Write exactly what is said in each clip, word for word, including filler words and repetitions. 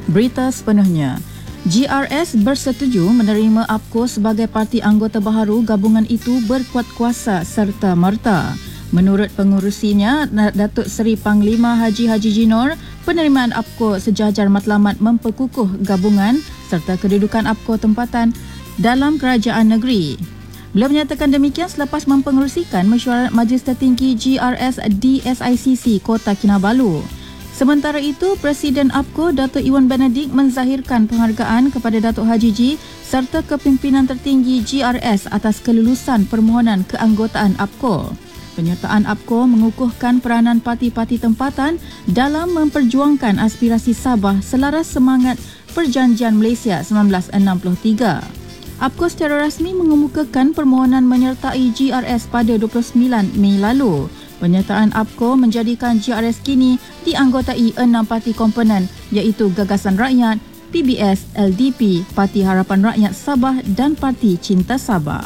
Berita sepenuhnya. G R S bersetuju menerima A P K O sebagai parti anggota baharu gabungan itu berkuat kuasa serta merta. Menurut pengurusinya, Datuk Seri Panglima Haji Haji Jinor, penerimaan A P K O sejajar matlamat memperkukuh gabungan serta kedudukan A P K O tempatan dalam kerajaan negeri. Beliau menyatakan demikian selepas mempengerusikan mesyuarat Majlis Tertinggi G R S D S I C C Kota Kinabalu. Sementara itu, Presiden A P K O Datuk Iwan Benedik menzahirkan penghargaan kepada Datuk Haji G serta kepimpinan tertinggi G R S atas kelulusan permohonan keanggotaan A P K O. Penyertaan A P K O mengukuhkan peranan parti-parti tempatan dalam memperjuangkan aspirasi Sabah selaras semangat Perjanjian Malaysia seribu sembilan ratus enam puluh tiga. A P K O secara rasmi mengemukakan permohonan menyertai G R S pada dua puluh sembilan Mei lalu. Penyertaan A P K O menjadikan G R S kini dianggotai enam parti komponen iaitu Gagasan Rakyat, P B S, L D P, Parti Harapan Rakyat Sabah dan Parti Cinta Sabah.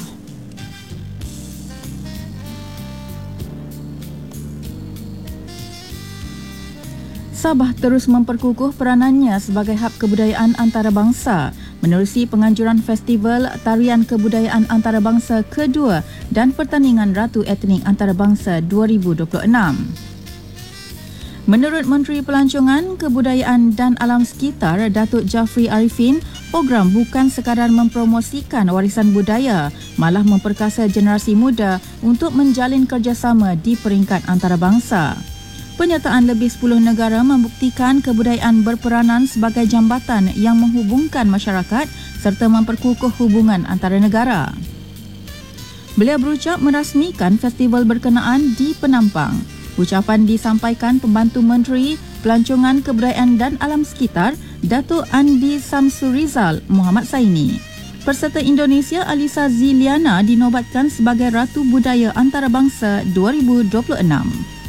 Sabah terus memperkukuh peranannya sebagai hub kebudayaan antarabangsa menerusi penganjuran Festival Tarian Kebudayaan Antarabangsa kedua dan Pertandingan Ratu Etnik Antarabangsa dua ribu dua puluh enam. Menurut Menteri Pelancongan, Kebudayaan dan Alam Sekitar Datuk Jafri Arifin, program bukan sekadar mempromosikan warisan budaya, malah memperkasa generasi muda untuk menjalin kerjasama di peringkat antarabangsa. Penyertaan lebih sepuluh negara membuktikan kebudayaan berperanan sebagai jambatan yang menghubungkan masyarakat serta memperkukuh hubungan antara negara. Beliau berucap merasmikan festival berkenaan di Penampang. Ucapan disampaikan Pembantu Menteri Pelancongan, Kebudayaan dan Alam Sekitar Datuk Andi Samsurizal Muhammad Saini. Peserta Indonesia Alisa Ziliana dinobatkan sebagai Ratu Budaya Antarabangsa dua ribu dua puluh enam.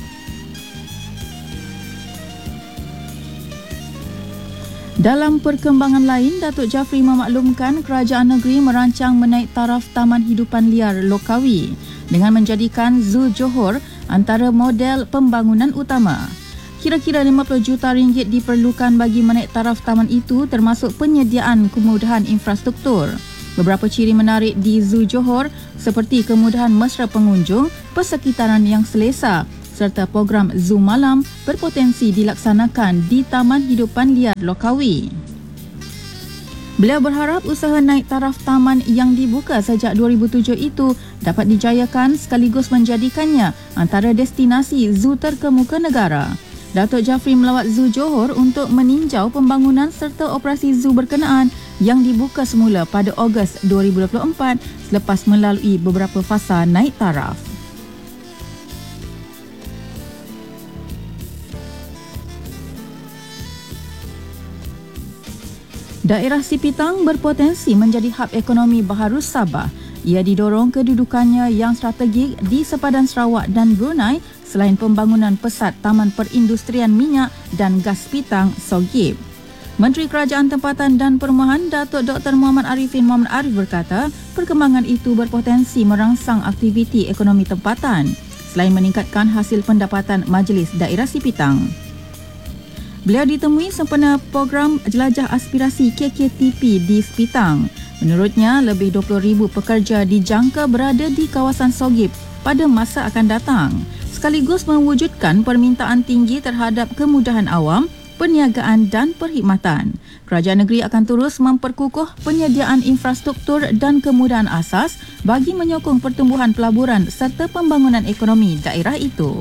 Dalam perkembangan lain, Datuk Jafri memaklumkan kerajaan negeri merancang menaik taraf Taman Hidupan Liar Lokawi dengan menjadikan Zoo Johor antara model pembangunan utama. Kira-kira lima puluh juta ringgit diperlukan bagi menaik taraf taman itu termasuk penyediaan kemudahan infrastruktur. Beberapa ciri menarik di Zoo Johor seperti kemudahan mesra pengunjung, persekitaran yang selesa serta program Zoo Malam berpotensi dilaksanakan di Taman Hidupan Liar Lokawi. Beliau berharap usaha naik taraf taman yang dibuka sejak dua ribu tujuh itu dapat dijayakan sekaligus menjadikannya antara destinasi zoo terkemuka negara. Datuk Jafri melawat Zoo Johor untuk meninjau pembangunan serta operasi zoo berkenaan yang dibuka semula pada Ogos dua ribu dua puluh empat selepas melalui beberapa fasa naik taraf. Daerah Sipitang berpotensi menjadi hub ekonomi baharu Sabah. Ia didorong kedudukannya yang strategik di sepadan Sarawak dan Brunei selain pembangunan pesat Taman Perindustrian Minyak dan Gas Pitang Sogip. Menteri Kerajaan Tempatan dan Perumahan Datuk Doktor Muhammad Arifin Muhammad Arif berkata, perkembangan itu berpotensi merangsang aktiviti ekonomi tempatan selain meningkatkan hasil pendapatan Majlis Daerah Sipitang. Beliau ditemui sempena program Jelajah Aspirasi K K T P di Sepitang. Menurutnya, lebih dua puluh ribu pekerja dijangka berada di kawasan Sogip pada masa akan datang, sekaligus mewujudkan permintaan tinggi terhadap kemudahan awam, perniagaan dan perkhidmatan. Kerajaan negeri akan terus memperkukuh penyediaan infrastruktur dan kemudahan asas bagi menyokong pertumbuhan pelaburan serta pembangunan ekonomi daerah itu.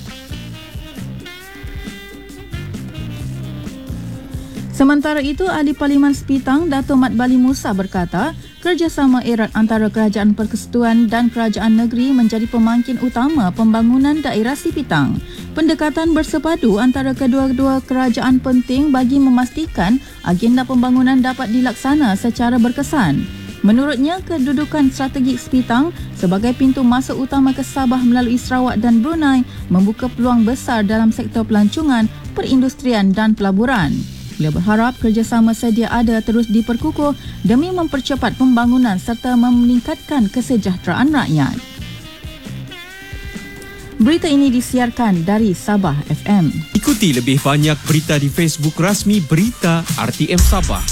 Sementara itu, Ahli Parlimen Sepitang Dato' Mat Bali Musa berkata, kerjasama erat antara Kerajaan Persekutuan dan Kerajaan Negeri menjadi pemangkin utama pembangunan daerah Sipitang. Pendekatan bersepadu antara kedua-dua kerajaan penting bagi memastikan agenda pembangunan dapat dilaksana secara berkesan. Menurutnya, kedudukan strategik Sepitang sebagai pintu masuk utama ke Sabah melalui Sarawak dan Brunei membuka peluang besar dalam sektor pelancongan, perindustrian dan pelaburan. Beliau berharap kerjasama sedia ada terus diperkukuh demi mempercepat pembangunan serta meningkatkan kesejahteraan rakyat. Berita ini disiarkan dari Sabah F M. Ikuti lebih banyak berita di Facebook rasmi Berita R T M Sabah.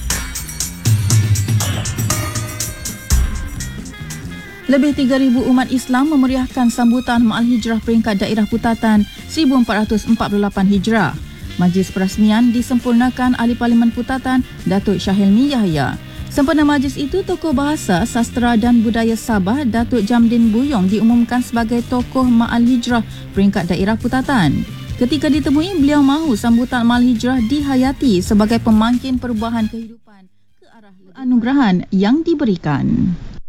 Lebih tiga ribu umat Islam memeriahkan sambutan Ma'al Hijrah peringkat daerah Putatan seribu empat ratus empat puluh lapan Hijrah. Majlis perasmian disempurnakan Ahli Parlimen Putatan Datuk Syahilmi Yahya. Sempena majlis itu, tokoh bahasa, sastera dan budaya Sabah Datuk Jamdin Buyong diumumkan sebagai tokoh Ma'al Hijrah peringkat daerah Putatan. Ketika ditemui, beliau mahu sambutan Ma'al Hijrah dihayati sebagai pemangkin perubahan kehidupan ke arah anugerahan yang diberikan.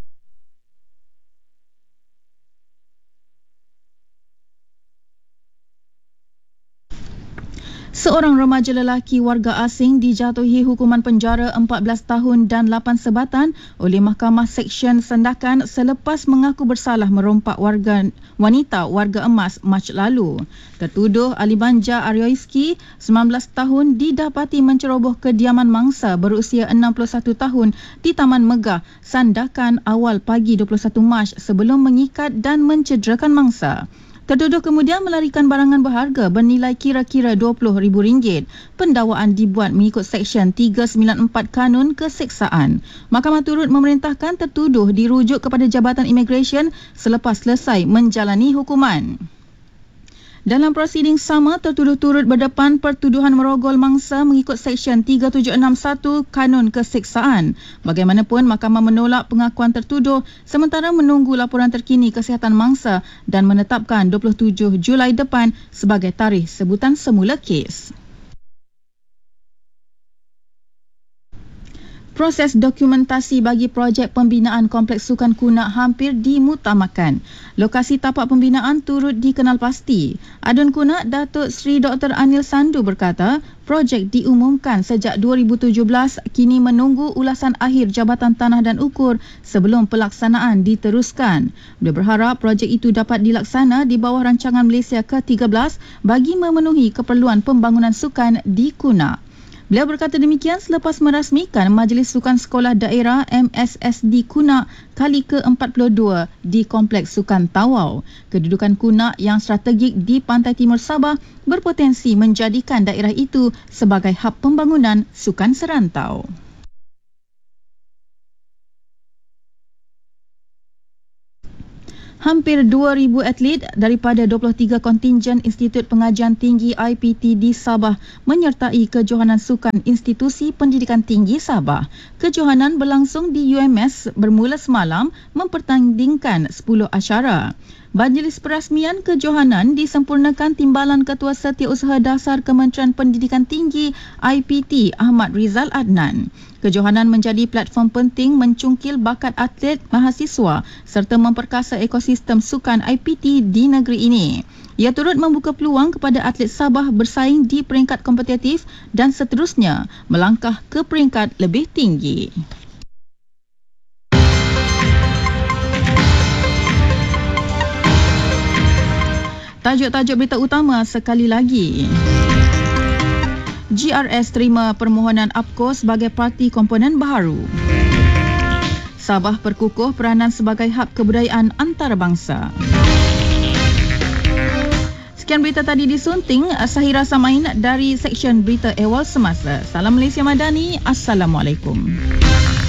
Seorang remaja lelaki warga asing dijatuhi hukuman penjara empat belas tahun dan lapan sebatan oleh Mahkamah Seksyen Sandakan selepas mengaku bersalah merompak warga wanita warga emas Mac lalu. Tertuduh Ali Banja Aryoiski, sembilan belas tahun, didapati menceroboh kediaman mangsa berusia enam puluh satu tahun di Taman Megah, Sandakan awal pagi dua puluh satu Mac sebelum mengikat dan mencederakan mangsa. Tertuduh kemudian melarikan barangan berharga bernilai kira-kira dua puluh ribu ringgit. Pendakwaan dibuat mengikut Seksyen tiga sembilan empat Kanun Keseksaan. Mahkamah turut memerintahkan tertuduh dirujuk kepada Jabatan Imigresen selepas selesai menjalani hukuman. Dalam prosiding sama, tertuduh turut berdepan pertuduhan merogol mangsa mengikut Seksyen tiga tujuh enam satu Kanun Keseksaan. Bagaimanapun, mahkamah menolak pengakuan tertuduh sementara menunggu laporan terkini kesihatan mangsa dan menetapkan dua puluh tujuh Julai depan sebagai tarikh sebutan semula kes. Proses dokumentasi bagi projek pembinaan Kompleks Sukan Kunak hampir dimutamakan. Lokasi tapak pembinaan turut dikenal pasti. Adun Kunak Datuk Seri Doktor Anil Sandu berkata, projek diumumkan sejak dua ribu tujuh belas, kini menunggu ulasan akhir Jabatan Tanah dan Ukur sebelum pelaksanaan diteruskan. Beliau berharap projek itu dapat dilaksana di bawah rancangan Malaysia ke tiga belas bagi memenuhi keperluan pembangunan sukan di Kunak. Beliau berkata demikian selepas merasmikan Majlis Sukan Sekolah Daerah M S S D Kunak kali ke empat puluh dua di Kompleks Sukan Tawau. Kedudukan Kunak yang strategik di pantai timur Sabah berpotensi menjadikan daerah itu sebagai hub pembangunan sukan serantau. Hampir dua ribu atlet daripada dua puluh tiga kontingen Institut Pengajian Tinggi I P T di Sabah menyertai kejohanan sukan Institusi Pendidikan Tinggi Sabah. Kejohanan berlangsung di U M S bermula semalam mempertandingkan sepuluh asyara. Majlis perasmian kejohanan disempurnakan Timbalan Ketua Setiausaha Dasar Kementerian Pendidikan Tinggi I P T Ahmad Rizal Adnan. Kejohanan menjadi platform penting mencungkil bakat atlet mahasiswa serta memperkasa ekosistem sukan I P T di negeri ini. Ia turut membuka peluang kepada atlet Sabah bersaing di peringkat kompetitif dan seterusnya melangkah ke peringkat lebih tinggi. Tajuk-tajuk berita utama sekali lagi. G R S terima permohonan A P K O sebagai parti komponen baharu. Sabah perkukuh peranan sebagai hub kebudayaan antarabangsa. Sekian berita tadi disunting Sahira Samain dari Seksyen Berita Ehwal Semasa. Salam Malaysia Madani. Assalamualaikum.